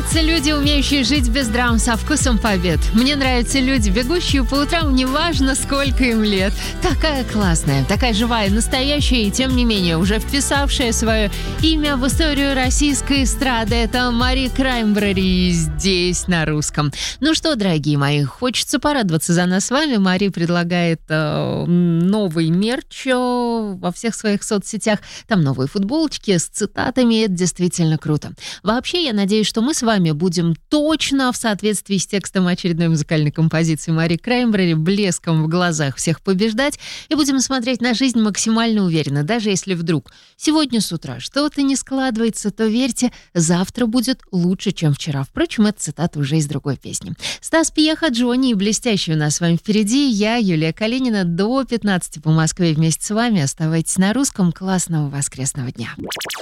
нравятся люди, умеющие жить без драм, со вкусом побед. Мне нравятся люди, бегущие по утрам, неважно, сколько им лет. Такая классная, такая живая, настоящая и, тем не менее, уже вписавшая свое имя в историю российской эстрады. Это Мари Краймбрери здесь, на русском. Ну что, дорогие мои, хочется порадоваться за нас с вами. Мари предлагает новый мерч во всех своих соцсетях. Там новые футболочки с цитатами. Это действительно круто. Вообще, я надеюсь, что мы с вами будем точно в соответствии с текстом очередной музыкальной композиции Мари Краймбрери блеском в глазах всех побеждать и будем смотреть на жизнь максимально уверенно. Даже если вдруг сегодня с утра что-то не складывается, то верьте, завтра будет лучше, чем вчера. Впрочем, это цитата уже из другой песни. Стас Пьеха, Джонни и блестящий у нас с вами впереди. Я, Юлия Калинина, до 15 по Москве вместе с вами. Оставайтесь на русском. Классного воскресного дня.